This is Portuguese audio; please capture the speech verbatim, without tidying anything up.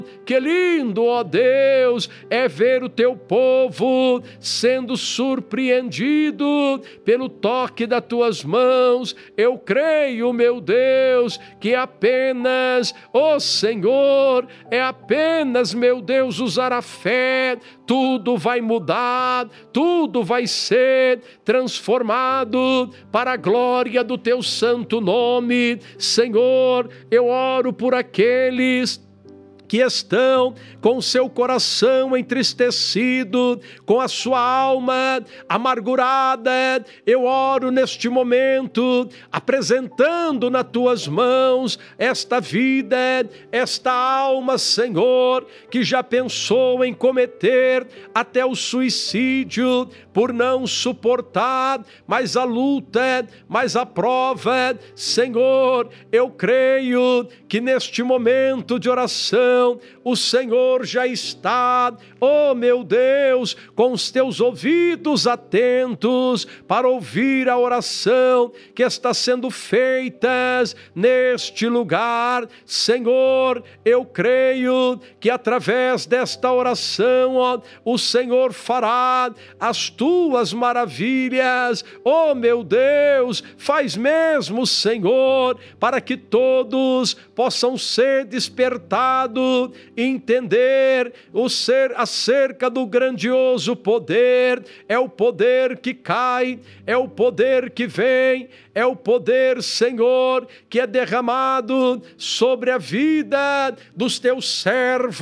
Que lindo, ó Deus, é ver o teu povo sendo surpreendido pelo toque das tuas mãos. Eu creio, meu Deus, que apenas, ó Senhor, é apenas, meu Deus, usar a fé, tudo vai mudar, tudo vai ser transformado para a glória do teu santo nome. Senhor, eu oro por aqueles que estão com seu coração entristecido, com a sua alma amargurada. Eu oro neste momento, apresentando nas tuas mãos esta vida, esta alma, Senhor, que já pensou em cometer até o suicídio por não suportar mais a luta, mais a prova. Senhor, eu creio que neste momento de oração o Senhor já está, oh meu Deus, com os teus ouvidos atentos para ouvir a oração que está sendo feita neste lugar. Senhor, eu creio que através desta oração, ó, o Senhor fará as tuas maravilhas. Oh meu Deus, faz mesmo, Senhor, para que todos possam ser despertados, entender o ser acerca do grandioso poder. É o poder que cai, é o poder que vem, é o poder, Senhor, que é derramado sobre a vida dos teus servos.